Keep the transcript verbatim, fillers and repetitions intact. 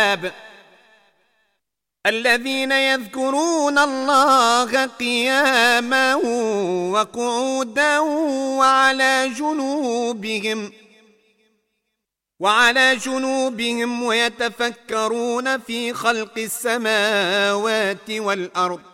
الذين يذكرون الله قياما وقعودا وعلى جنوبهم وعلى جنوبهم ويتفكرون في خلق السماوات والأرض